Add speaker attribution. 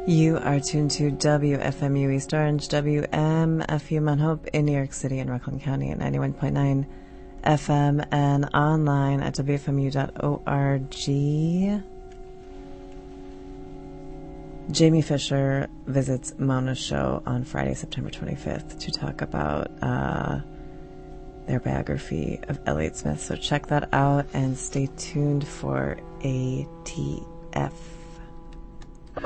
Speaker 1: You are tuned to WFMU East Orange, WMFU Mount Hope in New York City and Rockland County at 91.9 FM and online at WFMU.org. Jamie Fisher visits Mona's show on Friday, September 25th to talk about their biography of Elliott Smith. So check that out and stay tuned for ATF.